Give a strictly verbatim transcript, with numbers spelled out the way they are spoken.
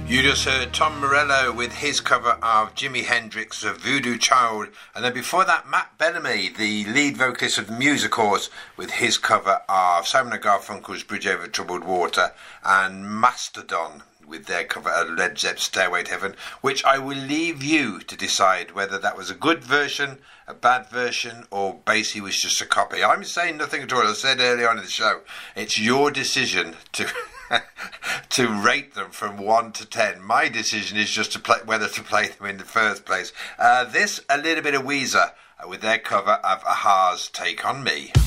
You just heard Tom Morello with his cover of Jimi Hendrix' Voodoo Child, and then before that Matt Bellamy, the lead vocalist of the Music Horse, with his cover of Simon and Garfunkel's Bridge Over Troubled Water, and Mastodon with their cover of Led Zepp's Stairway to Heaven, which I will leave you to decide whether that was a good version, a bad version, or basically was just a copy. I'm saying nothing at all. As I said earlier on in the show, it's your decision to to rate them from one to ten. My decision is just to play whether to play them in the first place. Uh, this, a little bit of Weezer uh, with their cover of Aha's Take On Me.